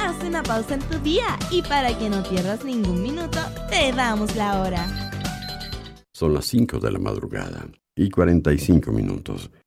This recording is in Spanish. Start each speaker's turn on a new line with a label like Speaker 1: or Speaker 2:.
Speaker 1: haz una pausa en tu día y para que no pierdas ningún minuto, te damos la hora.
Speaker 2: Son las 5 de la madrugada y 45 minutos.